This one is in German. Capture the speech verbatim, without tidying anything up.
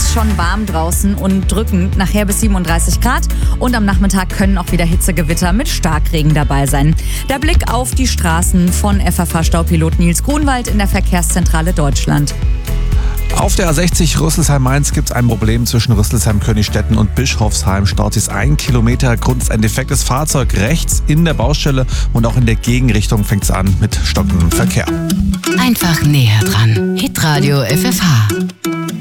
jetzt schon warm draußen und drückend, nachher bis siebenunddreißig Grad. Und am Nachmittag können auch wieder Hitzegewitter mit Starkregen dabei sein. Der Blick auf die Straßen von F A V-Staupilot Nils Grunwald in der Verkehrszentrale Deutschland. Auf der A sechzig Rüsselsheim-Mainz gibt es ein Problem zwischen Rüsselsheim-Königstetten und Bischofsheim. Staut ist ein Kilometer. Grund ist ein defektes Fahrzeug rechts in der Baustelle und auch in der Gegenrichtung fängt es an mit stockendem Verkehr. Einfach näher dran. Hitradio F F H.